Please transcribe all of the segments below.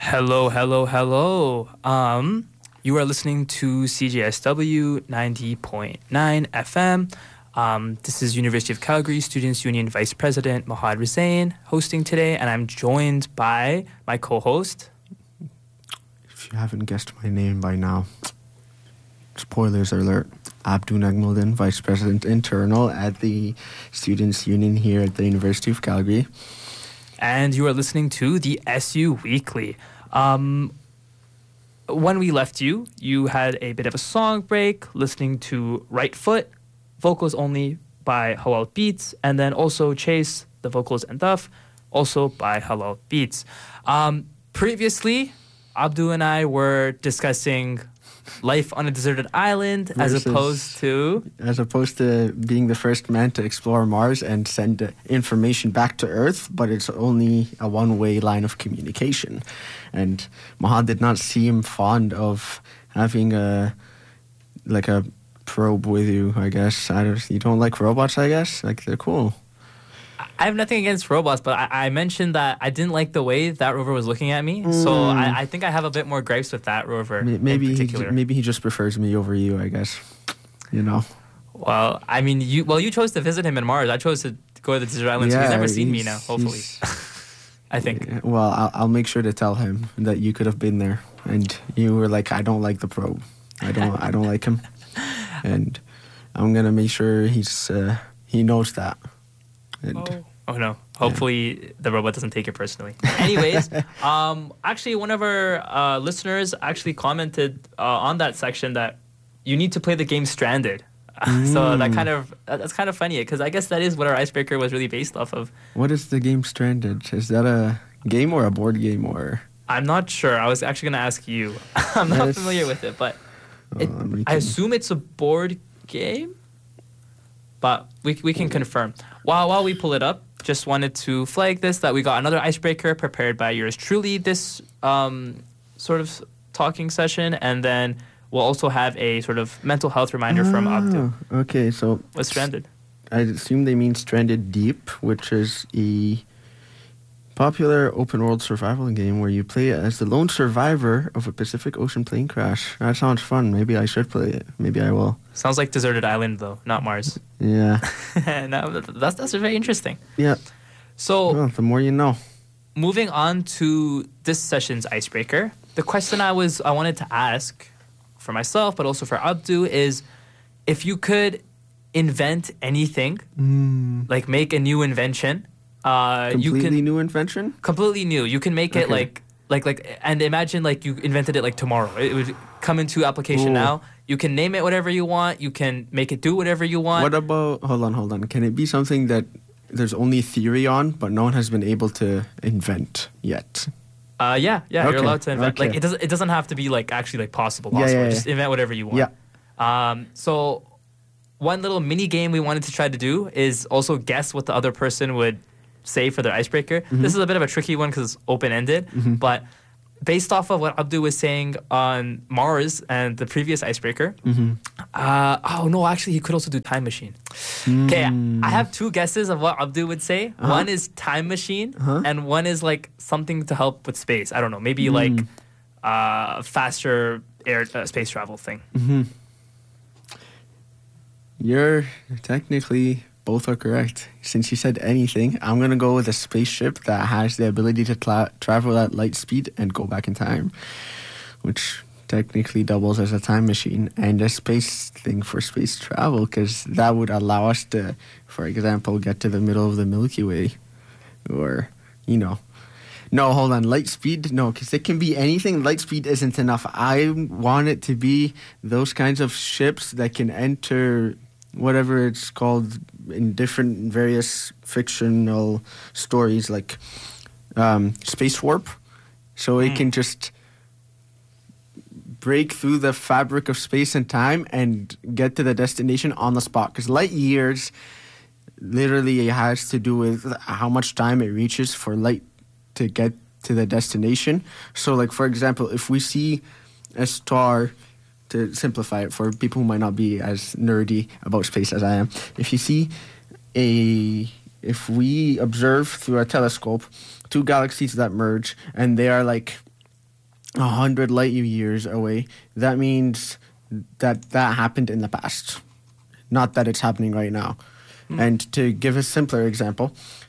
Hello, hello, hello. You are listening to CJSW 90.9 FM. This is University of Calgary Students Union Vice President Mohad Rizain hosting today, and I'm joined by my co-host. If you haven't guessed my name by now, spoilers alert, Abdu Nagmuldin, Vice President Internal at the Students Union here at the University of Calgary. And you are listening to the SU Weekly. When we left you, you had a bit of a song break, listening to Right Foot, vocals only by Halal Beats, and then also Chase, the vocals and Duff, also by Halal Beats. Previously, Abdu and I were discussing life on a deserted island as opposed to being the first man to explore Mars and send information back to Earth, but it's only a one-way line of communication. And Mohad did not seem fond of having a probe with you, I guess. You don't like robots, I guess? Like, they're cool. I have nothing against robots, but I mentioned that I didn't like the way that rover was looking at me. So I think I have a bit more gripes with that rover in particular. Maybe he just prefers me over you, I guess. You know. Well, I mean, you chose to visit him in Mars. I chose to go to the desert island, so he's never seen me now, hopefully. I think. Well, I'll make sure to tell him that you could have been there. And you were like, I don't like the probe. I don't like him. And I'm going to make sure he knows that. Oh no. Hopefully the robot doesn't take it personally. Anyways, actually one of our listeners actually commented on that section that you need to play the game Stranded. So that's kind of funny because I guess that is what our icebreaker was really based off of. What is the game Stranded? Is that a game or a board game or? I'm not sure. I was actually going to ask you. I'm not familiar with it, but I assume it's a board game. But we can confirm. While we pull it up, just wanted to flag this, that we got another icebreaker prepared by yours truly this sort of talking session. And then we'll also have a sort of mental health reminder from Abdu. Okay, so... What's Stranded? I assume they mean Stranded Deep, which is a popular open-world survival game where you play as the lone survivor of a Pacific Ocean plane crash. That sounds fun. Maybe I should play it. Maybe I will. Sounds like Deserted Island, though, not Mars. Yeah. No, that's very interesting. Yeah. So, well, the more you know. Moving on to this session's icebreaker, the question I wanted to ask for myself, but also for Abdu, is if you could invent anything, like make a new invention. Completely new invention? Completely new. You can make it like, and imagine like you invented it like tomorrow. It would come into application now. You can name it whatever you want. You can make it do whatever you want. What about, hold on. Can it be something that there's only theory on, but no one has been able to invent yet? Yeah, okay. You're allowed to invent. Okay. Like it doesn't have to be like actually like possible. Yeah. Just invent whatever you want. Yeah. So one little mini game we wanted to try to do is also guess what the other person would say for their icebreaker. This is a bit of a tricky one because it's open-ended, but based off of what Abdu was saying on Mars and the previous icebreaker, actually he could also do time machine. Okay, I have two guesses of what Abdu would say. One is time machine, and one is like something to help with space. I don't know, maybe like faster space travel thing. You're technically... both are correct. Since you said anything, I'm going to go with a spaceship that has the ability to travel at light speed and go back in time, which technically doubles as a time machine and a space thing for space travel, because that would allow us to, for example, get to the middle of the Milky Way or, No, hold on. Light speed? No, because it can be anything. Light speed isn't enough. I want it to be those kinds of ships that can enter... whatever it's called in different various fictional stories, like space warp. So it can just break through the fabric of space and time and get to the destination on the spot. Because light years literally has to do with how much time it reaches for light to get to the destination. So, like, for example, if we see a star... to simplify it for people who might not be as nerdy about space as I am, if we observe through a telescope 2 galaxies that merge and they are like 100 light years away, that means that happened in the past, not that it's happening right now. And to give a simpler example,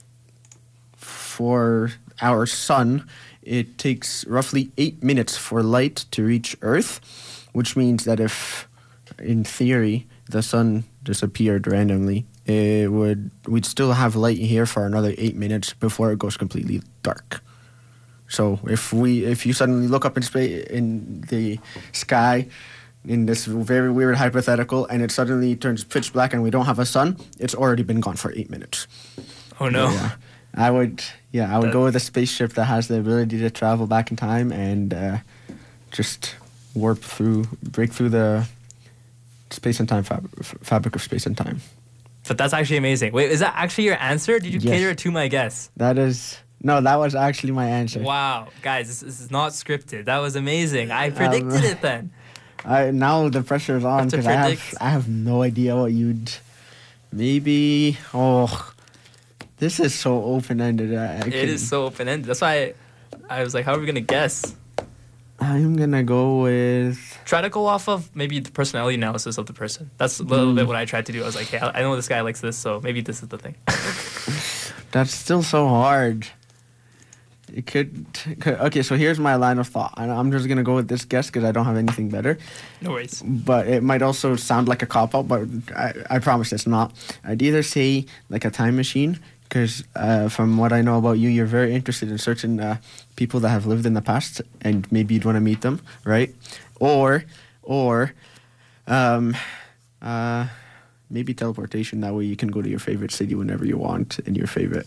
for our sun, it takes roughly 8 minutes for light to reach Earth, which means that if, in theory, the sun disappeared randomly, we'd still have light here for another 8 minutes before it goes completely dark. So if you suddenly look up in the sky in this very weird hypothetical, and it suddenly turns pitch black and we don't have a sun, it's already been gone for 8 minutes. Oh no. Yeah. I would go with a spaceship that has the ability to travel back in time and just break through the space and time fabric of space and time. But that's actually amazing. Wait, is that actually your answer? Did you cater it to my guess? That was actually my answer. Wow, guys, this is not scripted. That was amazing. I predicted it then. Now the pressure is on because I have no idea what you'd maybe. Oh, this is so open-ended. It is so open-ended. That's why I was like, how are we gonna guess? I'm gonna go with. Try to go off of maybe the personality analysis of the person. That's a little bit what I tried to do. I was like, hey, I know this guy likes this, so maybe this is the thing. That's still so hard. It could. Okay, so here's my line of thought. And I'm just going to go with this guess because I don't have anything better. No worries. But it might also sound like a cop-out, but I promise it's not. I'd either say like a time machine because from what I know about you, you're very interested in certain people that have lived in the past and maybe you'd want to meet them, right? Or maybe teleportation. That way you can go to your favorite city whenever you want and your favorite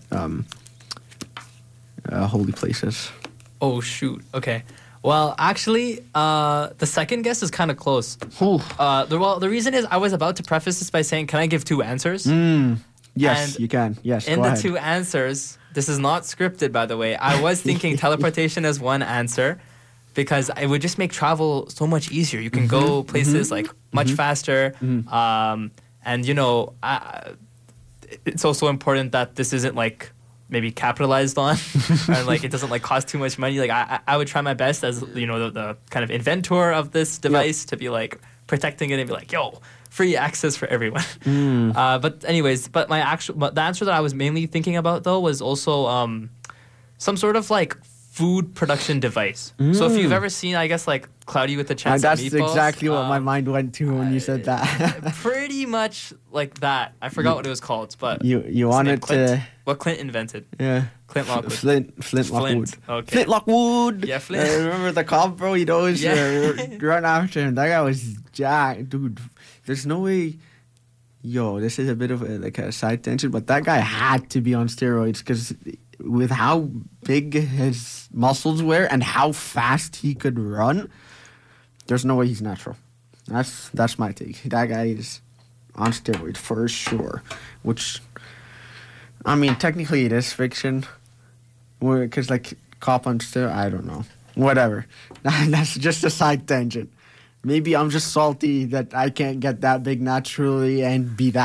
holy places. Oh, shoot. Okay. Well, actually, the second guess is kind of close. The reason is I was about to preface this by saying, can I give two answers? Yes, and you can. Yes, in the two answers, this is not scripted, by the way. I was thinking teleportation as one answer because it would just make travel so much easier. You can go places like much faster. And, you know, it's also important that this isn't like maybe capitalized on and like it doesn't like cost too much money. Like I would try my best as, you know, the kind of inventor of this device to be like protecting it and be like, yo, free access for everyone. But anyways, but the answer that I was mainly thinking about though was also some sort of like food production device. So if you've ever seen, I guess, like Cloudy with a Chance of Meatballs. That's exactly what my mind went to when you said that. Pretty much like that. I forgot what it was called, but you wanted to. What Clint invented. Yeah. Clint Lockwood. Flint Lockwood. Okay. Flint Lockwood. Yeah, Flint. Remember the cop, bro? You'd always run after him. That guy was jacked. Dude, there's no way. Yo, this is a bit of a side tangent, but that guy had to be on steroids because with how big his muscles were and how fast he could run, there's no way he's natural. That's my take. That guy is on steroids for sure. Which, I mean, technically it is fiction. Because, like, cop on steroids, I don't know. Whatever. That's just a side tangent. Maybe I'm just salty that I can't get that big naturally and be that